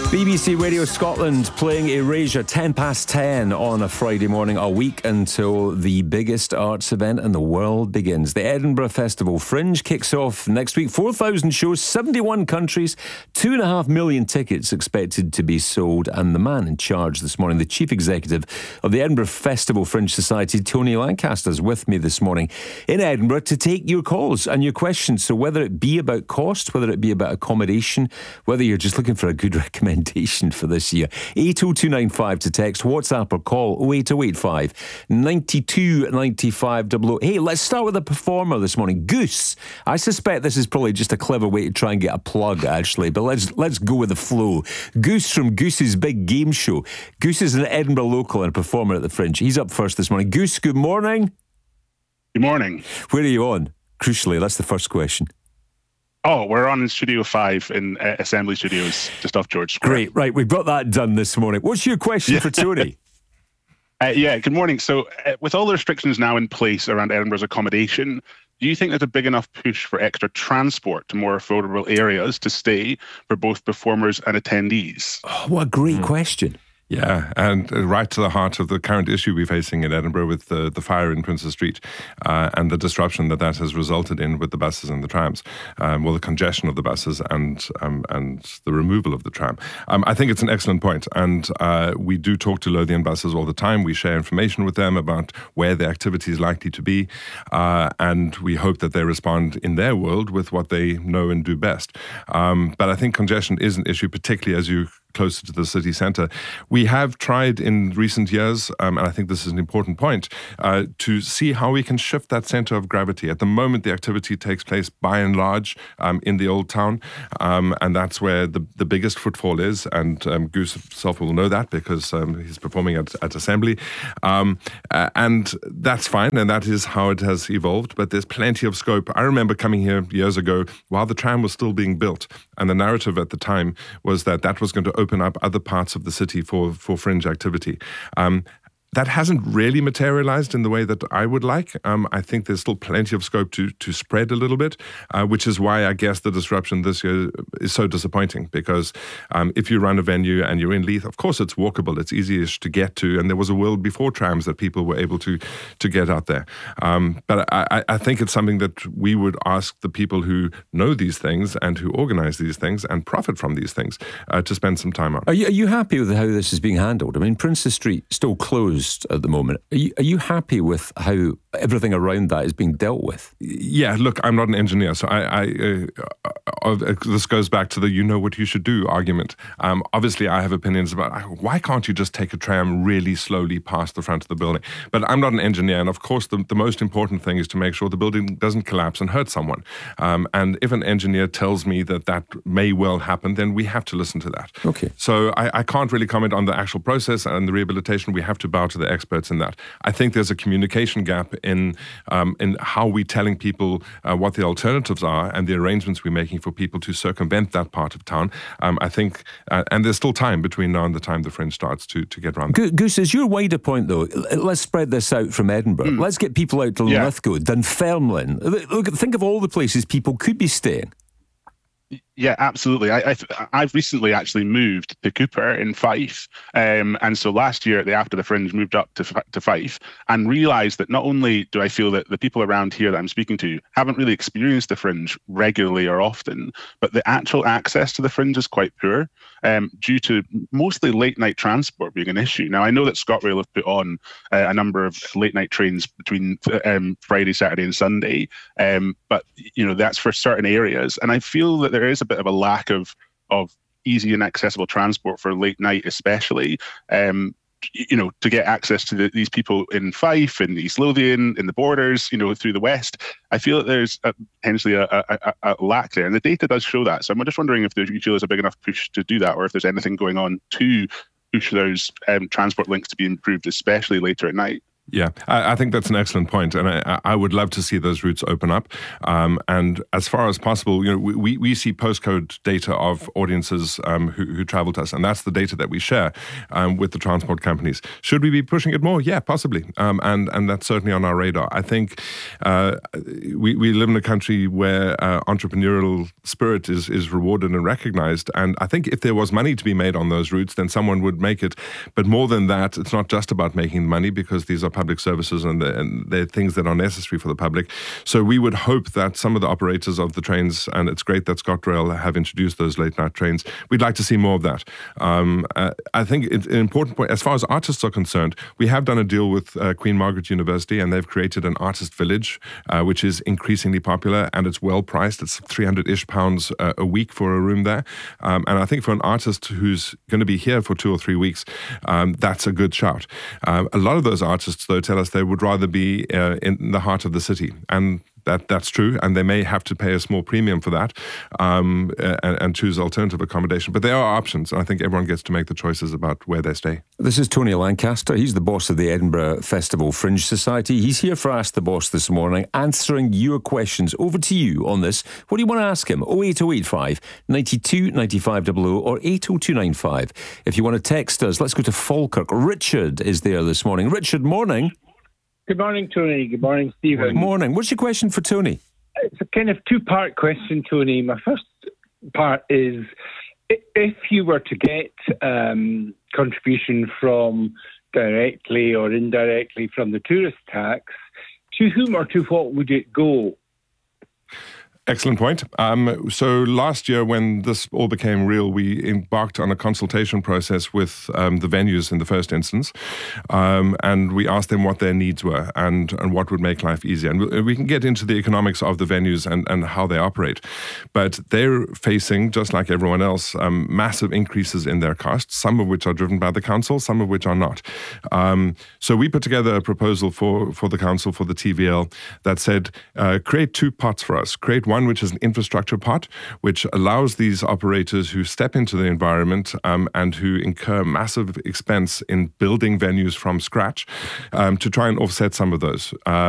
BBC Radio Scotland playing Erasure 10 past 10 on a Friday morning, a week until the biggest arts event in the world begins. The Edinburgh Festival Fringe kicks off next week. 4,000 shows, 71 countries, 2.5 million tickets expected to be sold. And the man in charge this morning, the Chief Executive of the Edinburgh Festival Fringe Society, Tony Lancaster, is with me this morning in Edinburgh to take your calls and your questions. So whether it be about cost, whether it be about accommodation, whether you're just looking for a good recommendation for this year, 80295 to text, WhatsApp or call 08085 92 95 00. Hey, let's start with a performer this morning, Goose. I suspect this is probably just a clever way to try and get a plug, actually, but let's go with the flow. Goose from Goose's Big Game Show. Goose is an Edinburgh local and a performer at the Fringe. He's up first this morning. Goose, good morning. Good morning. Where are you on? Crucially, that's the first question. Oh, we're on in Studio 5 in Assembly Studios, just off George Square. Great, right, we've got that done this morning. What's your question for Tony? Good morning. So with all the restrictions now in place around Edinburgh's accommodation, do you think there's a big enough push for extra transport to more affordable areas to stay for both performers and attendees? Oh, what a great question. Yeah, and right to the heart of the current issue we're facing in Edinburgh with the fire in Princes Street and the disruption that has resulted in with the buses and the trams, the congestion of the buses and the removal of the tram. I think it's an excellent point, and we do talk to Lothian buses all the time. We share information with them about where the activity is likely to be, and we hope that they respond in their world with what they know and do best. But I think congestion is an issue, particularly as you closer to the city centre. We have tried in recent years, and I think this is an important point, to see how we can shift that centre of gravity. At the moment, the activity takes place by and large in the Old Town, and that's where the biggest footfall is, and Goose himself will know that because he's performing at Assembly. And that's fine, and that is how it has evolved, but there's plenty of scope. I remember coming here years ago while the tram was still being built, and the narrative at the time was that was going to open up other parts of the city for fringe activity. That hasn't really materialized in the way that I would like. I think there's still plenty of scope to spread a little bit, which is why I guess the disruption this year is so disappointing, because if you run a venue and you're in Leith, of course it's walkable, it's easy-ish to get to, and there was a world before trams that people were able to get out there. But I think it's something that we would ask the people who know these things and who organize these things and profit from these things to spend some time on. Are you happy with how this is being handled? I mean, Princes Street still closed at the moment. Are you happy with how everything around that is being dealt with? Yeah, look, I'm not an engineer, so this goes back to the "you know what you should do" argument. Obviously, I have opinions about why can't you just take a tram really slowly past the front of the building? But I'm not an engineer, and of course, the most important thing is to make sure the building doesn't collapse and hurt someone. And if an engineer tells me that may well happen, then we have to listen to that. Okay. So I can't really comment on the actual process and the rehabilitation. We have to bow to the experts in that. I think there's a communication gap in how we're telling people what the alternatives are and the arrangements we're making for people to circumvent that part of town. I think, and there's still time between now and the time the Fringe starts to get around that. Goose, is your wider point, though, let's spread this out from Edinburgh. Let's get people out to Lithgow, Dunfermline. Look, think of all the places people could be staying. Yeah, absolutely. I've recently actually moved to Cooper in Fife, and so last year, after the Fringe, moved up to Fife and realised that not only do I feel that the people around here that I'm speaking to haven't really experienced the Fringe regularly or often, but the actual access to the Fringe is quite poor due to mostly late night transport being an issue. Now, I know that ScotRail have put on a number of late night trains between Friday, Saturday and Sunday, but that's for certain areas, and I feel that there is a bit of a lack of easy and accessible transport for late night, especially, to get access to these people in Fife, in East Lothian, in the borders, through the West. I feel that there's potentially a lack there, and the data does show that. So I'm just wondering if you feel there's a big enough push to do that, or if there's anything going on to push those transport links to be improved, especially later at night. Yeah, I think that's an excellent point, and I would love to see those routes open up. And as far as possible, we see postcode data of audiences who travel to us, and that's the data that we share with the transport companies. Should we be pushing it more? Yeah, possibly, and that's certainly on our radar. I think we live in a country where entrepreneurial spirit is rewarded and recognized, and I think if there was money to be made on those routes, then someone would make it. But more than that, it's not just about making money, because these are public services and they're things that are necessary for the public. So we would hope that some of the operators of the trains, and it's great that ScotRail have introduced those late night trains, we'd like to see more of that. I think it's an important point. As far as artists are concerned, we have done a deal with Queen Margaret University, and they've created an artist village, which is increasingly popular, and it's well priced. It's £300-ish a week for a room there. And I think for an artist who's going to be here for 2 or 3 weeks, that's a good shout. A lot of those artists, though, tell us they would rather be in the heart of the city, and that's true, and they may have to pay a small premium for that and choose alternative accommodation. But there are options, and I think everyone gets to make the choices about where they stay. This is Tony Lancaster. He's the boss of the Edinburgh Festival Fringe Society. He's here for Ask the Boss this morning, answering your questions. Over to you on this. What do you want to ask him? 08085 92 95 00 or 80295. If you want to text us, let's go to Falkirk. Richard is there this morning. Richard, morning. Good morning, Tony. Good morning, Stephen. Good morning. What's your question for Tony? It's a kind of two-part question, Tony. My first part is, if you were to get contribution from directly or indirectly from the tourist tax, to whom or to what would it go? Excellent point. So last year, when this all became real, we embarked on a consultation process with the venues in the first instance, and we asked them what their needs were and what would make life easier. And we can get into the economics of the venues and how they operate, but they're facing, just like everyone else, massive increases in their costs, some of which are driven by the council, some of which are not. So we put together a proposal for the council, for the TVL, that said, create two pots for us. Create one which is an infrastructure pot, which allows these operators who step into the environment and who incur massive expense in building venues from scratch to try and offset some of those.